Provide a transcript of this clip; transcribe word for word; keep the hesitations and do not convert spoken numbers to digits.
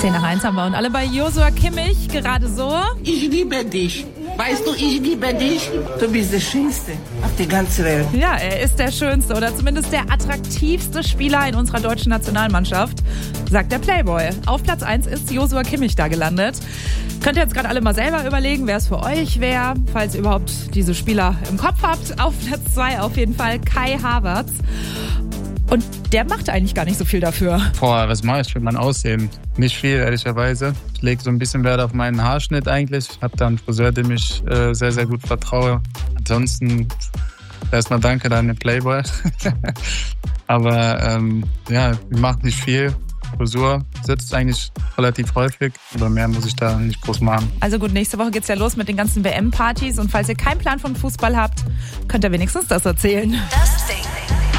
zehn nach eins haben wir und alle bei Joshua Kimmich gerade so. Ich liebe dich. Weißt du, ich liebe dich. Du bist der Schönste auf der ganzen Welt. Ja, er ist der schönste oder zumindest der attraktivste Spieler in unserer deutschen Nationalmannschaft, sagt der Playboy. Auf Platz eins ist Joshua Kimmich da gelandet. Könnt ihr jetzt gerade alle mal selber überlegen, wer es für euch wäre, falls ihr überhaupt diese Spieler im Kopf habt. Auf Platz zwei auf jeden Fall Kai Havertz. Und der macht eigentlich gar nicht so viel dafür. Boah, was mache ich für mein Aussehen? Nicht viel, ehrlicherweise. Ich lege so ein bisschen Wert auf meinen Haarschnitt eigentlich. Ich habe da einen Friseur, dem ich äh, sehr, sehr gut vertraue. Ansonsten erstmal danke an den Playboy. Aber ähm, ja, macht nicht viel. Frisur sitzt eigentlich relativ häufig, aber mehr muss ich da nicht groß machen. Also gut, nächste Woche geht's ja los mit den ganzen W M-Partys und falls ihr keinen Plan von Fußball habt, könnt ihr wenigstens das erzählen. Das Ding.